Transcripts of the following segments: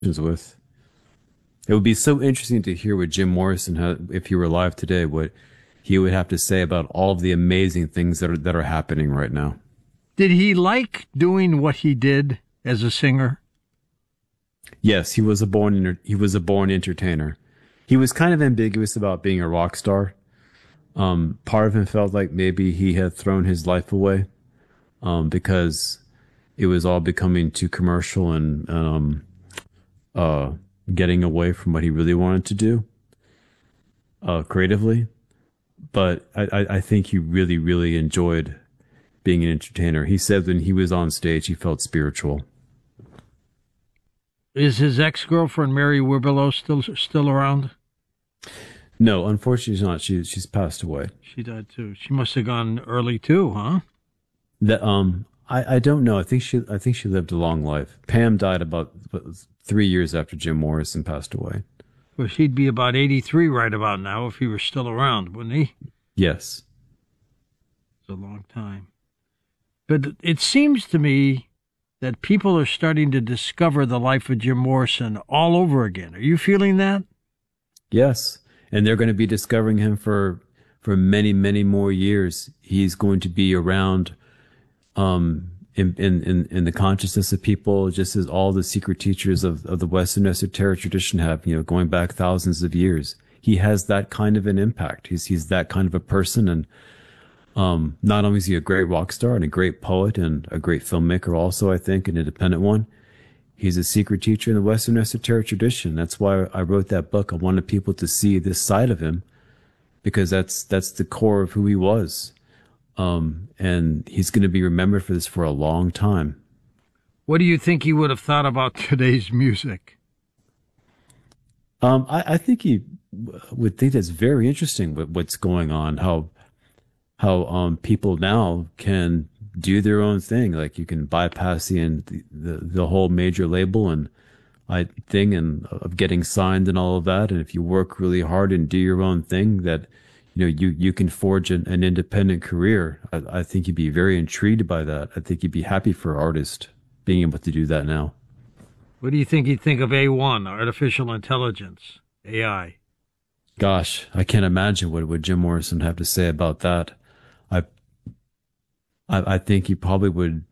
with. It would be so interesting to hear what Jim Morrison had, if he were alive today, what he would have to say about all of the amazing things that are happening right now. Did he like doing what he did as a singer? Yes, he was a born entertainer. He was kind of ambiguous about being a rock star. Part of him felt like maybe he had thrown his life away, because it was all becoming too commercial and uh, getting away from what he really wanted to do creatively. But I think he really, really enjoyed being an entertainer. He said when he was on stage, he felt spiritual. Is his ex-girlfriend Mary Wibelow still around? No, unfortunately, she's not. She's passed away. She died too. She must have gone early too, huh? That I don't know. I think she lived a long life. Pam died about 3 years after Jim Morrison passed away. Well, he'd be about 83 right about now if he were still around, wouldn't he? Yes. It's a long time. But it seems to me that people are starting to discover the life of Jim Morrison all over again. Are you feeling that? Yes. And they're going to be discovering him for many, many more years. He's going to be around in the consciousness of people, just as all the secret teachers of the Western esoteric tradition have, going back thousands of years. He has that kind of an impact. He's that kind of a person. And not only is he a great rock star and a great poet and a great filmmaker, also, I think, an independent one, he's a secret teacher in the Western esoteric tradition. That's why I wrote that book. I wanted people to see this side of him, because that's the core of who he was. And he's going to be remembered for this for a long time. What do you think he would have thought about today's music? I think he would think that's very interesting what's going on, how people now can do their own thing. Like you can bypass the whole major label and of getting signed and all of that. And if you work really hard and do your own thing, that you can forge an independent career. I think you'd be very intrigued by that. I think you'd be happy for an artist being able to do that now. What do you think he'd think of A1, artificial intelligence, AI? Gosh, I can't imagine what would Jim Morrison have to say about that. I think he probably would.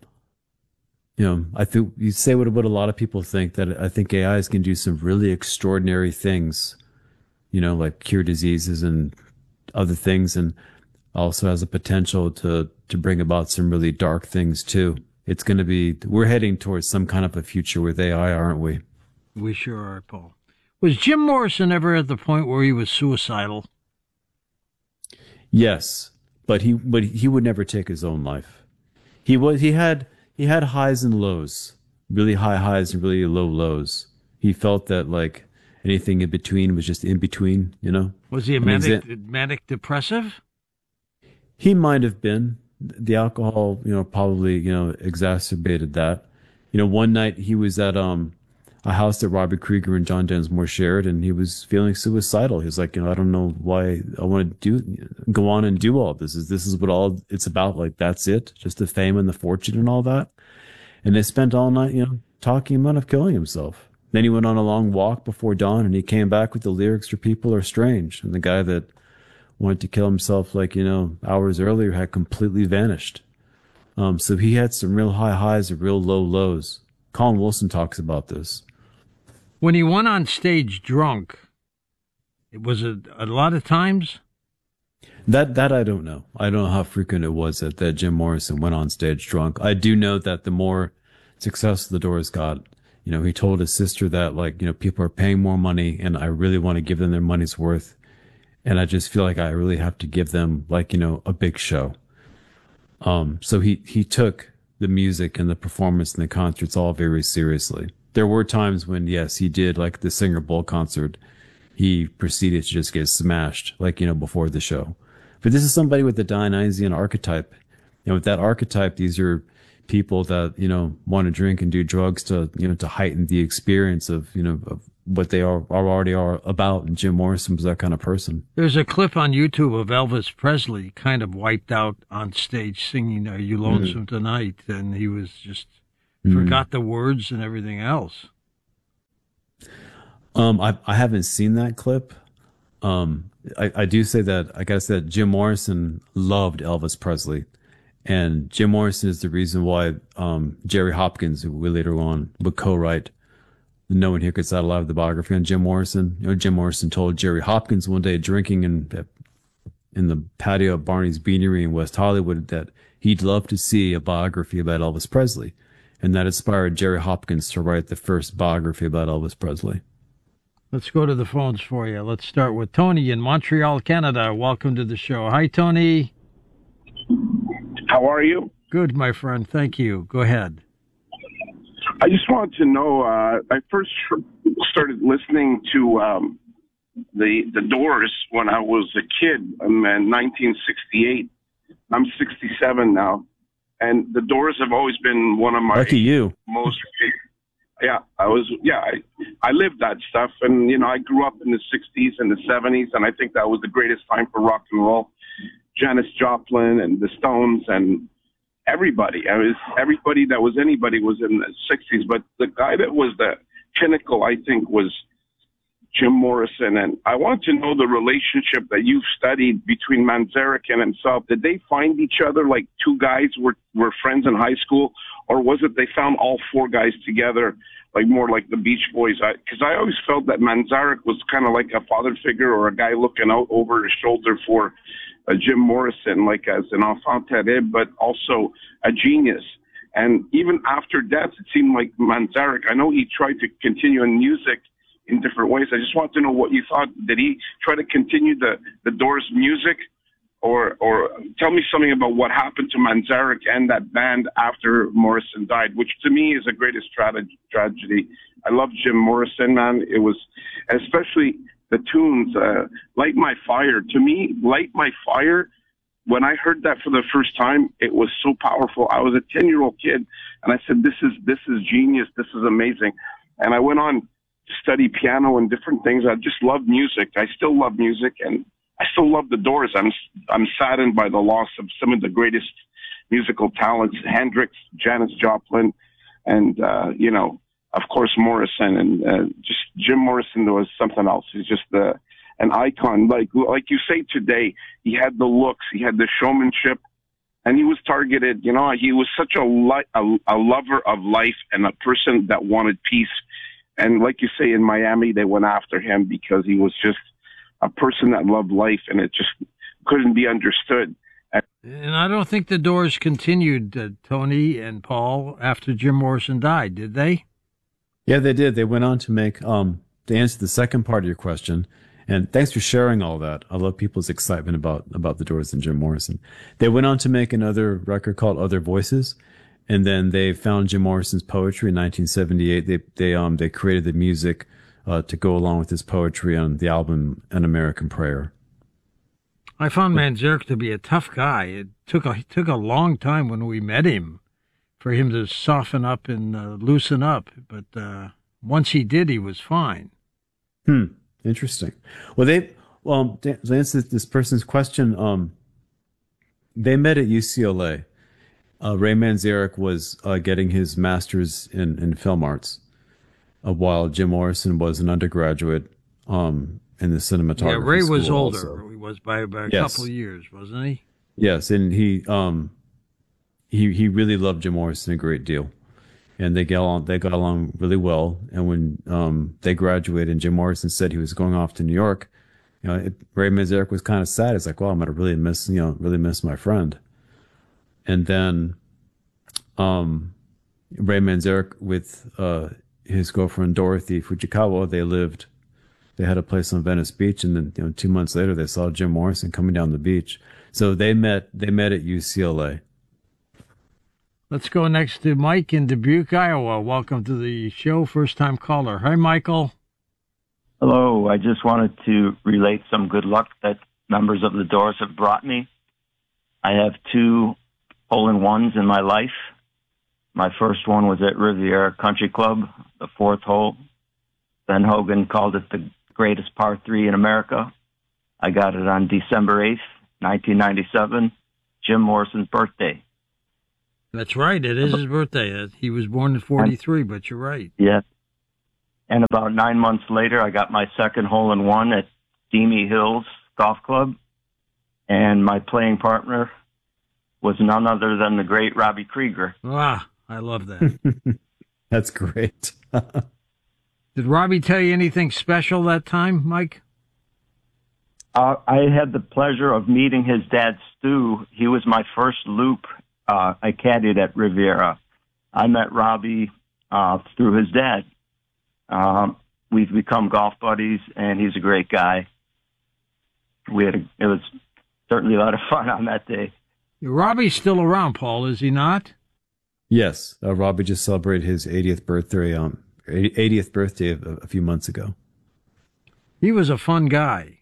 I think you say what a lot of people think, that I think AIs can do some really extraordinary things, like cure diseases and other things, and also has a potential to bring about some really dark things too. We're heading towards some kind of a future with AI, aren't we? We sure are, Paul. Was Jim Morrison ever at the point where he was suicidal? Yes, but he would never take his own life. He had highs and lows, really high highs and really low lows. He felt that like anything in between was just in between, Was he a manic depressive? He might have been. The alcohol, probably, exacerbated that. One night he was at a house that Robert Krieger and John Densmore shared, and he was feeling suicidal. He was like, I don't know why I want to go on and do all this. This is what all it's about. Like, that's it. Just the fame and the fortune and all that. And they spent all night, talking him out of killing himself. Then he went on a long walk before dawn, and he came back with the lyrics for People Are Strange. And the guy that wanted to kill himself, hours earlier had completely vanished. So he had some real high highs and real low lows. Colin Wilson talks about this. When he went on stage drunk, was it a lot of times? That I don't know. I don't know how frequent it was that Jim Morrison went on stage drunk. I do know that the more successful the Doors got, he told his sister that people are paying more money and I really want to give them their money's worth. And I just feel like I really have to give them a big show. So he took the music and the performance and the concerts all very seriously. There were times when, yes, he did, like the Singer Bowl concert, he proceeded to just get smashed, before the show. But this is somebody with the Dionysian archetype. With that archetype, these are people that, want to drink and do drugs to heighten the experience of what they already are about. And Jim Morrison was that kind of person. There's a clip on YouTube of Elvis Presley kind of wiped out on stage singing Are You Lonesome Tonight? And he was just forgot the words and everything else. I haven't seen that clip. I do say that, like I said, Jim Morrison loved Elvis Presley. And Jim Morrison is the reason why Jerry Hopkins, who we later on would co-write the No One Here Gets Out Alive, the biography on Jim Morrison. You know, Jim Morrison told Jerry Hopkins one day drinking in the patio of Barney's Beanery in West Hollywood that he'd love to see a biography about Elvis Presley. And that inspired Jerry Hopkins to write the first biography about Elvis Presley. Let's go to the phones for you. Let's start with Tony in Montreal, Canada. Welcome to the show. Hi, Tony. How are you? Good, my friend. Thank you. Go ahead. I just wanted to know, I first started listening to the Doors when I was a kid in 1968. I'm 67 now. And the Doors have always been one of my Lucky you. most... Yeah, I lived that stuff. And, you know, I grew up in the 60s and the 70s, and I think that was the greatest time for rock and roll. Janis Joplin and the Stones and everybody. Everybody that was anybody was in the 60s. But the guy that was the pinnacle, I think, was Jim Morrison. And I want to know the relationship that you've studied between Manzarek and himself. Did they find each other like two guys were friends in high school? Or was it they found all four guys together, like more like the Beach Boys? Because I always felt that Manzarek was kind of like a father figure or a guy looking out over his shoulder for Jim Morrison, like as an enfant terrible, but also a genius. And even after death, it seemed like Manzarek, I know he tried to continue in music in different ways. I just want to know what you thought. Did he try to continue the Doors music? Or tell me something about what happened to Manzarek and that band after Morrison died, which to me is the greatest tragedy. I love Jim Morrison, man. It was, especially the tunes, Light My Fire. To me, Light My Fire, when I heard that for the first time, it was so powerful. I was a 10-year-old kid, and I said, this is genius. This is amazing. And I went on to study piano and different things. I just love music. I still love music, and I still love the Doors. I'm saddened by the loss of some of the greatest musical talents, Hendrix, Janis Joplin, and, you know, of course, Morrison. And just Jim Morrison was something else. He's just an icon. Like you say today, he had the looks, he had the showmanship, and he was targeted. You know, he was such a lover of life and a person that wanted peace. And like you say, in Miami, they went after him because he was just a person that loved life, and it just couldn't be understood. And I don't think the Doors continued, Tony and Paul, after Jim Morrison died, did they? Yeah, they did. They went on to make, to answer the second part of your question, and thanks for sharing all that. I love people's excitement about the Doors and Jim Morrison. They went on to make another record called Other Voices, and then they found Jim Morrison's poetry in 1978. They created the music to go along with his poetry on the album An American Prayer. I found Manzarek to be a tough guy. It took a long time when we met him for him to soften up and loosen up. But once he did, he was fine. Interesting. Well, to answer this person's question, they met at UCLA. Ray Manzarek was getting his master's in film arts, while Jim Morrison was an undergraduate in the cinematography Yeah, Ray was school older. also. He was by a Yes. couple of years, wasn't he? Yes, and he really loved Jim Morrison a great deal, and they got along really well. And when they graduated, and Jim Morrison said he was going off to New York, you know, Ray Manzarek was kind of sad. It's like, well, I'm gonna really miss my friend. And then Ray Manzarek with his girlfriend Dorothy Fujikawa, they had a place on Venice Beach, and then 2 months later they saw Jim Morrison coming down the beach. So they met at UCLA. Let's go next to Mike in Dubuque, Iowa. Welcome to the show, first time caller. Hi, Michael. Hello. I just wanted to relate some good luck that members of the Doors have brought me. I have 2 hole-in-ones in my life. My first one was at Riviera Country Club, the 4th hole. Ben Hogan called it the greatest par 3 in America. I got it on December 8th, 1997, Jim Morrison's birthday. That's right. It is his birthday. He was born in 43, but you're right. Yeah. And about 9 months later, I got my second hole-in-one at Deemy Hills Golf Club. And my playing partner was none other than the great Robbie Krieger. Ah, I love that. That's great. Did Robbie tell you anything special that time, Mike? I had the pleasure of meeting his dad, Stu. He was my first loop. I caddied at Riviera. I met Robbie through his dad. We've become golf buddies, and he's a great guy. It was certainly a lot of fun on that day. Robbie's still around, Paul, is he not? Yes, Robbie just celebrated his 80th birthday a few months ago. He was a fun guy.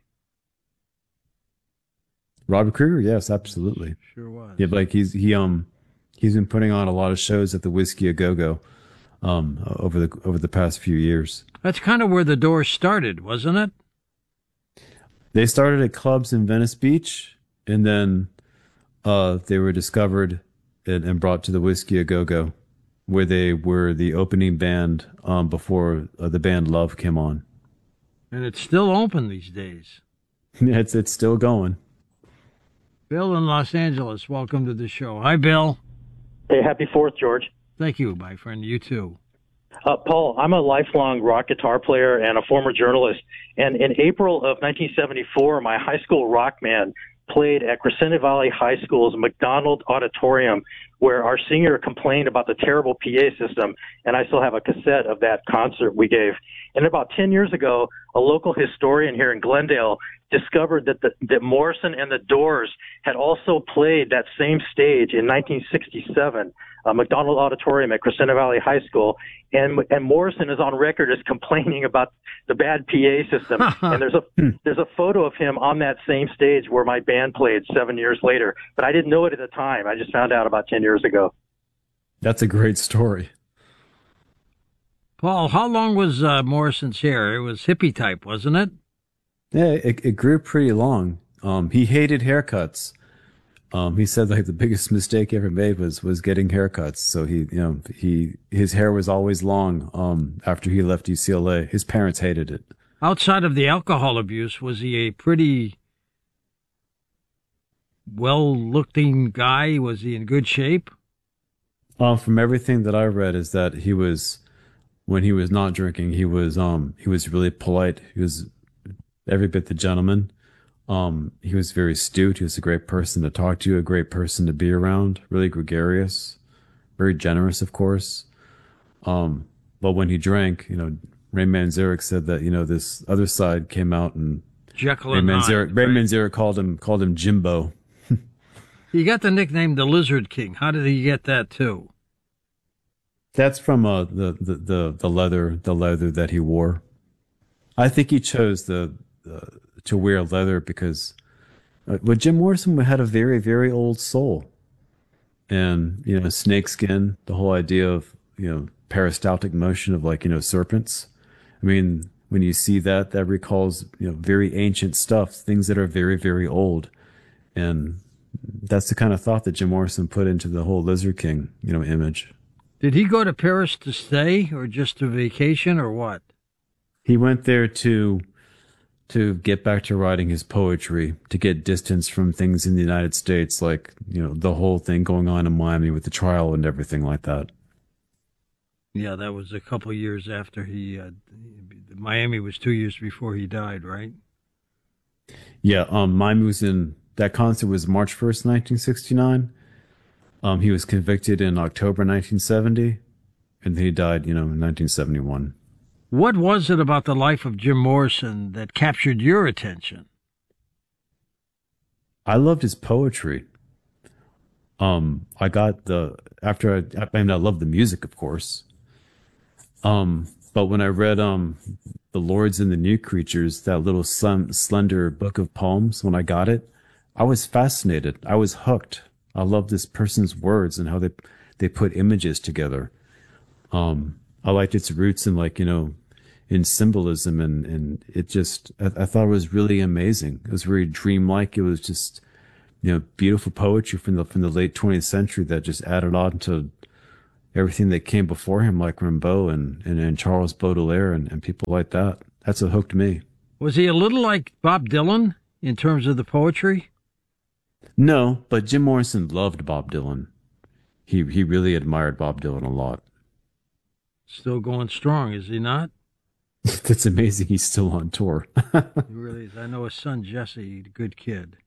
Robbie Krieger, yes, absolutely. Sure was. Yeah, like he's been putting on a lot of shows at the Whiskey A Go Go over the past few years. That's kind of where the Doors started, wasn't it? They started at clubs in Venice Beach, and then they were discovered and brought to the Whiskey A Go Go, where they were the opening band before the band Love came on. And it's still open these days. It's still going. Bill in Los Angeles, welcome to the show. Hi, Bill. Hey, happy 4th, George. Thank you, my friend. You too. Paul, I'm a lifelong rock guitar player and a former journalist. And in April of 1974, my high school rock band played at Crescenta Valley High School's McDonald Auditorium, where our senior complained about the terrible PA system, and I still have a cassette of that concert we gave. And about 10 years ago, a local historian here in Glendale discovered that Morrison and the Doors had also played that same stage in 1967, McDonald Auditorium at Crescenta Valley High School, and Morrison is on record as complaining about the bad PA system. And there's a photo of him on that same stage where my band played 7 years later, but I didn't know it at the time. I just found out about 10 years ago. That's a great story. Paul, how long was Morrison's hair? It was hippie type, wasn't it? Yeah, it grew pretty long. He hated haircuts. He said like the biggest mistake he ever made was getting haircuts. So his hair was always long. After he left UCLA, his parents hated it. Outside of the alcohol abuse, was he a pretty well-looking guy? Was he in good shape? From everything that I read, is that he was, when he was not drinking, he was really polite. He was every bit the gentleman. He was very astute. He was a great person to talk to, a great person to be around, really gregarious, very generous, of course. But when he drank, Ray Manzarek said that, this other side came out, and Jekyll Ray and Hyde. Manzarek called him Jimbo. He got the nickname the Lizard King. How did he get that too? That's from the leather that he wore. I think he chose to wear leather because Jim Morrison had a very, very old soul. And, snakeskin, the whole idea of, peristaltic motion of serpents. I mean, when you see that recalls, very ancient stuff, things that are very, very old. And that's the kind of thought that Jim Morrison put into the whole Lizard King, image. Did he go to Paris to stay or just to vacation or what? He went there to get back to writing his poetry, to get distance from things in the United States, like, the whole thing going on in Miami with the trial and everything like that. Yeah, that was a couple of years after Miami was 2 years before he died, right? Yeah, Miami that concert was March 1st, 1969. He was convicted in October 1970, and then he died, in 1971. What was it about the life of Jim Morrison that captured your attention? I loved his poetry. I got I love the music, of course. But when I read, The Lords and the New Creatures, that little slender book of poems, when I got it, I was fascinated. I was hooked. I loved this person's words and how they put images together. I liked its roots in in symbolism, and it just, I thought it was really amazing. It was very dreamlike. It was just, beautiful poetry from the late 20th century that just added on to, everything that came before him, like Rimbaud and Charles Baudelaire and people like that. That's what hooked me. Was he a little like Bob Dylan in terms of the poetry? No, but Jim Morrison loved Bob Dylan. He really admired Bob Dylan a lot. Still going strong, is he not? That's amazing. He's still on tour. He really is. I know his son Jesse, a good kid.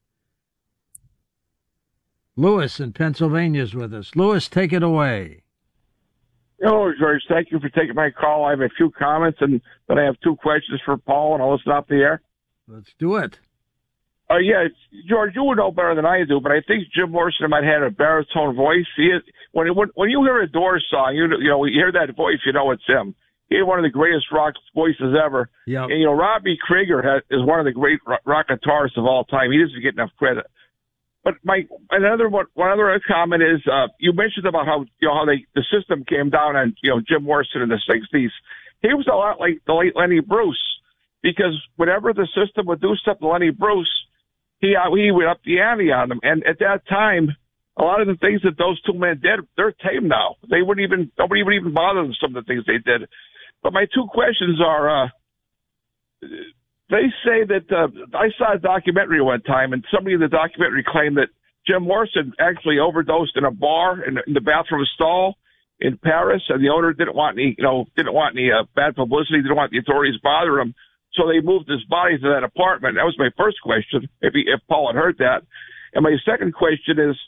Lewis in Pennsylvania is with us. Lewis, take it away. Hello, George. Thank you for taking my call. I have a few comments, and then I have 2 questions for Paul, and I'll listen off the air. Let's do it. Yeah, George, you would know better than I do, but I think Jim Morrison might have had a baritone voice. When you hear a Doors song, you hear that voice, you know it's him. He had one of the greatest rock voices ever. Yep. And, Robbie Krieger is one of the great rock guitarists of all time. He doesn't get enough credit. But one other comment is, you mentioned about how the system came down on, Jim Morrison in the 60s. He was a lot like the late Lenny Bruce, because whenever the system would do something to Lenny Bruce, he would up the ante on them. And at that time, a lot of the things that those two men did, they're tame now. Nobody would even bother them, some of the things they did. But my 2 questions are, they say that, I saw a documentary one time, and somebody in the documentary claimed that Jim Morrison actually overdosed in a bar in the bathroom stall in Paris, and the owner didn't want any bad publicity, didn't want the authorities bothering him. So they moved his body to that apartment. That was my first question, if Paul had heard that. And my second question is,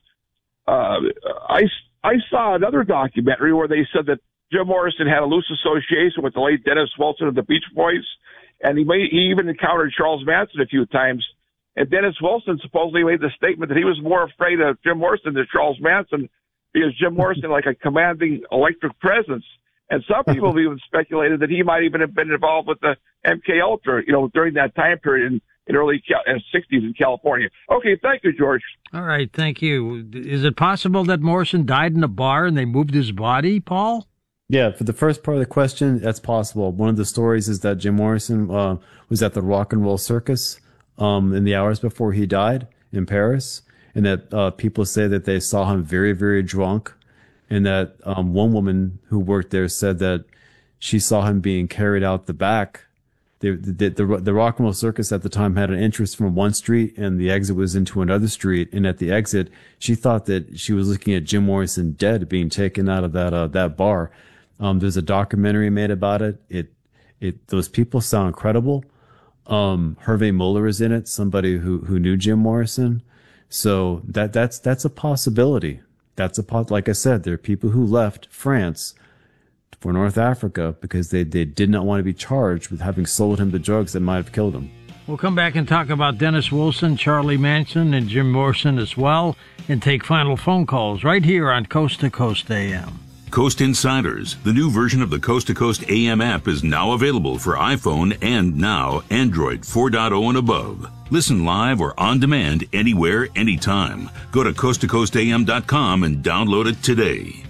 I saw another documentary where they said that Jim Morrison had a loose association with the late Dennis Wilson of the Beach Boys, and he even encountered Charles Manson a few times. And Dennis Wilson supposedly made the statement that he was more afraid of Jim Morrison than Charles Manson, because Jim Morrison like a commanding electric presence. And some people have even speculated that he might even have been involved with the MK Ultra, during that time period in early 60s in California. Okay, thank you, George. All right, thank you. Is it possible that Morrison died in a bar and they moved his body, Paul? Yeah, for the first part of the question, that's possible. One of the stories is that Jim Morrison was at the Rock and Roll Circus in the hours before he died in Paris, and that people say that they saw him very, very drunk. And that one woman who worked there said that she saw him being carried out the back. The Rock and Roll Circus at the time had an entrance from one street, and the exit was into another street. And at the exit, she thought that she was looking at Jim Morrison dead, being taken out of that bar. There's a documentary made about it. Those people sound credible. Hervé Muller is in it, somebody who knew Jim Morrison. So that's a possibility. Like I said, there are people who left France for North Africa because they did not want to be charged with having sold him the drugs that might have killed him. We'll come back and talk about Dennis Wilson, Charlie Manson, and Jim Morrison as well, and take final phone calls right here on Coast to Coast AM. Coast Insiders, the new version of the Coast to Coast AM app, is now available for iPhone and now Android 4.0 and above. Listen live or on demand anywhere, anytime. Go to coasttocoastam.com and download it today.